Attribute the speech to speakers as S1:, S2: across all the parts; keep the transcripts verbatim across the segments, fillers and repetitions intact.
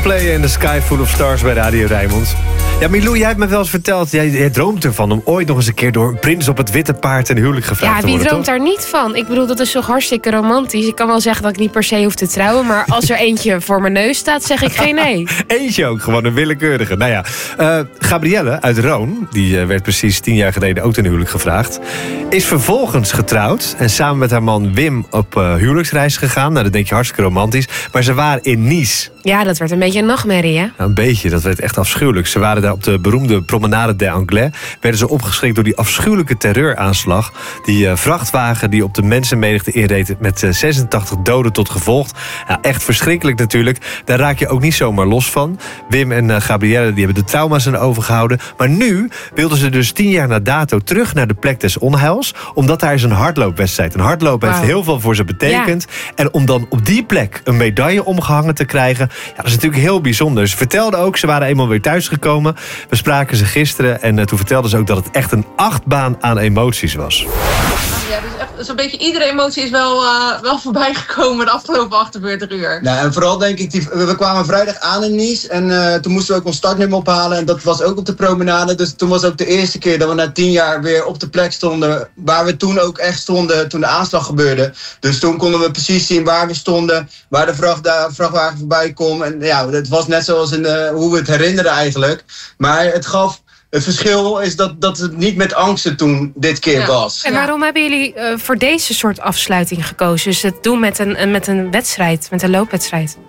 S1: Coldplay en The Sky Full of Stars bij Radio Rijnmond. Ja, Milou, jij hebt me wel eens verteld, jij, jij droomt ervan om ooit nog eens een keer door een prins op het witte paard en huwelijk gevraagd
S2: ja,
S1: te worden.
S2: Ja, wie droomt
S1: toch?
S2: daar niet van? Ik bedoel, dat is toch hartstikke romantisch. Ik kan wel zeggen dat ik niet per se hoef te trouwen, maar als er eentje voor mijn neus staat, zeg ik geen nee.
S1: Eentje ook, gewoon een willekeurige. Nou ja, uh, Gabrielle uit Roon, die uh, werd precies tien jaar geleden ook ten huwelijk gevraagd, is vervolgens getrouwd en samen met haar man Wim op uh, huwelijksreis gegaan. Nou, dat denk je hartstikke romantisch. Maar ze waren in Nice.
S2: Ja, dat werd een beetje een nachtmerrie, hè?
S1: Nou, een beetje, dat werd echt afschuwelijk. Ze waren daar op de beroemde Promenade des Anglais. Werden ze opgeschrikt door die afschuwelijke terreuraanslag. Die uh, vrachtwagen die op de mensenmenigte inreed met uh, zesentachtig doden tot gevolg. Nou, echt verschrikkelijk natuurlijk. Daar raak je ook niet zomaar los van. Wim en uh, Gabrielle die hebben de trauma's aan overgehouden. Maar nu wilden ze dus tien jaar na dato terug naar de plek des onheils. Omdat daar is een hardloopwedstrijd. Een hardlopen wow. heeft heel veel voor ze betekend. Ja. En om dan op die plek een medaille omgehangen te krijgen, ja, dat is natuurlijk heel bijzonder. Ze vertelden ook, ze waren eenmaal weer thuisgekomen. We spraken ze gisteren en uh, toen vertelden ze ook dat het echt een achtbaan aan emoties was.
S3: Ja, dus echt zo'n beetje iedere emotie is wel, uh, wel voorbij gekomen de afgelopen achtenveertig uur.
S4: Nou, en vooral denk ik, die, we kwamen vrijdag aan in Nice en uh, toen moesten we ook ons startnummer ophalen. En dat was ook op de promenade. Dus toen was ook de eerste keer dat we na tien jaar weer op de plek stonden waar we toen ook echt stonden toen de aanslag gebeurde. Dus toen konden we precies zien waar we stonden, waar de vracht, vrachtwagen voorbij kwam. En ja, het was net zoals in de, hoe we het herinneren eigenlijk. Maar het gaf... Het verschil is dat, dat het niet met angsten toen dit keer ja. was.
S2: En waarom hebben jullie uh, voor deze soort afsluiting gekozen? Dus het doen met een, met een wedstrijd, met een loopwedstrijd?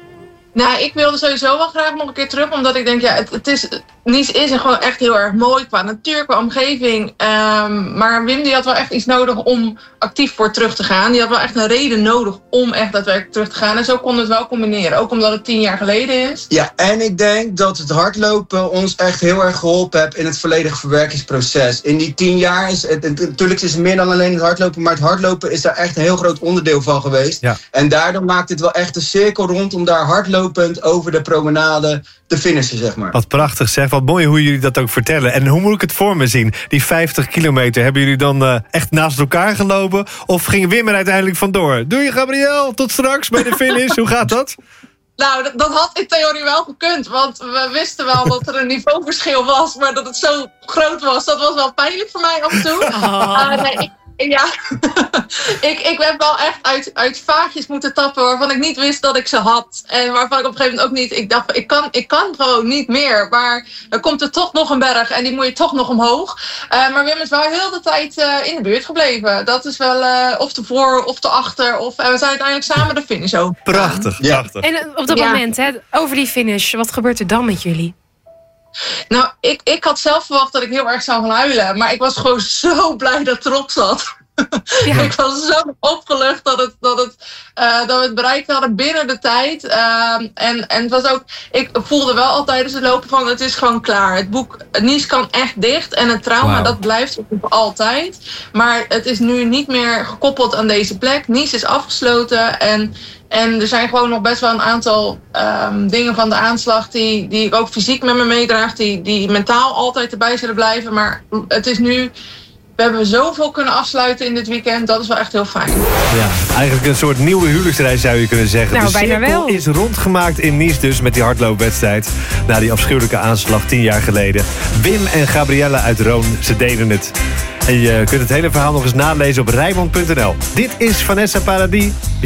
S3: Nou, ik wilde sowieso wel graag nog een keer terug. Omdat ik denk, ja, het, het is... Nice is gewoon echt heel erg mooi qua natuur, qua omgeving. Um, maar Wim die had wel echt iets nodig om actief voor terug te gaan. Die had wel echt een reden nodig om echt daadwerkelijk terug te gaan. En zo konden we het wel combineren. Ook omdat het tien jaar geleden is.
S4: Ja, en ik denk dat het hardlopen ons echt heel erg geholpen heeft in het volledige verwerkingsproces. In die tien jaar is het, het natuurlijk is het meer dan alleen het hardlopen. Maar het hardlopen is daar echt een heel groot onderdeel van geweest. Ja. En daardoor maakt het wel echt een cirkel rond om daar hardlopend over de promenade te finishen, zeg maar.
S1: Wat prachtig zeg. Wat mooi hoe jullie dat ook vertellen. En hoe moet ik het voor me zien? Die vijftig kilometer, hebben jullie dan uh, echt naast elkaar gelopen? Of ging Wim er uiteindelijk vandoor? Doe je, Gabriel, tot straks bij de finish. Hoe gaat dat?
S3: Nou, dat, dat had in theorie wel gekund. Want we wisten wel dat er een niveauverschil was. Maar dat het zo groot was, dat was wel pijnlijk voor mij af en toe. Oh. Uh, nee, ik, ja, ik, ik heb wel echt uit, uit vaatjes moeten tappen waarvan ik niet wist dat ik ze had. En waarvan ik op een gegeven moment ook niet... Ik dacht, ik kan, ik kan gewoon niet meer. Maar dan komt er toch nog een berg en die moet je toch nog omhoog. Uh, maar Wim is wel heel de tijd uh, in de buurt gebleven. Dat is wel uh, of te voor of te achter. Of, uh, we zijn uiteindelijk samen de finish over.
S1: Prachtig,
S4: ja.
S1: prachtig.
S2: En op dat ja. moment, hè, over die finish, wat gebeurt er dan met jullie?
S3: Nou, ik, ik had zelf verwacht dat ik heel erg zou gaan huilen. Maar ik was gewoon zo blij dat het erop zat. Ja. Ik was zo opgelucht dat, het, dat, het, uh, dat we het bereikt hadden binnen de tijd. Uh, en, en het was ook, ik voelde wel al tijdens het lopen van het is gewoon klaar. Het boek Nice kan echt dicht. En het trauma wow. dat blijft voor altijd. Maar het is nu niet meer gekoppeld aan deze plek. Nice is afgesloten. En, en er zijn gewoon nog best wel een aantal um, dingen van de aanslag die, die ik ook fysiek met me meedraag. Die, die mentaal altijd erbij zullen blijven. Maar het is nu... We hebben zoveel kunnen afsluiten in dit weekend. Dat is wel echt heel fijn.
S1: Ja, eigenlijk een soort nieuwe huwelijksreis zou je kunnen zeggen.
S2: Nou,
S1: de
S2: bijna
S1: cirkel
S2: wel.
S1: is rondgemaakt in Nice dus met die hardloopwedstrijd. Na die afschuwelijke aanslag tien jaar geleden. Wim en Gabrielle uit Roon, ze deden het. En je kunt het hele verhaal nog eens nalezen op Rijnmond punt n l. Dit is Vanessa Paradis.